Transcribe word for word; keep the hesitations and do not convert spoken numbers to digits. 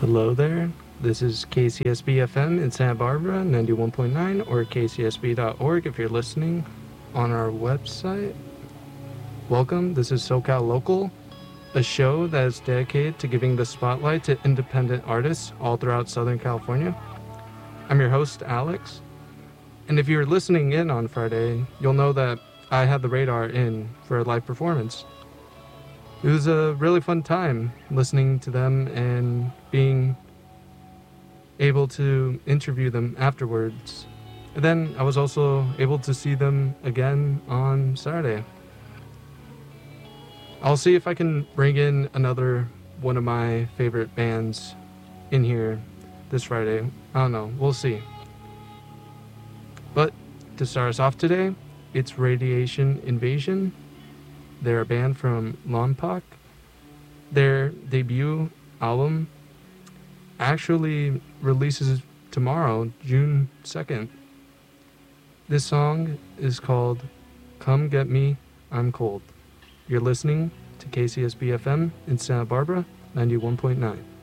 Hello there. This is K C S B F M in Santa Barbara, ninety-one point nine, or K C S B dot org if you're listening on our website. Welcome. This is SoCal Local, a show that is dedicated to giving the spotlight to independent artists all throughout Southern California. I'm your host, Alex. And if you're listening in on Friday, you'll know that I had the radar in for a live performance. It was a really fun time listening to them and being able to interview them afterwards. And then I was also able to see them again on Saturday. I'll see if I can bring in another one of my favorite bands in here this Friday. I don't know. We'll see. But to start us off today, it's Radiation Invasion. They're a band from Lompoc. Their debut album actually releases tomorrow, June second. This song is called Come Get Me, I'm Cold. You're listening to K C S B F M in Santa Barbara, ninety-one point nine.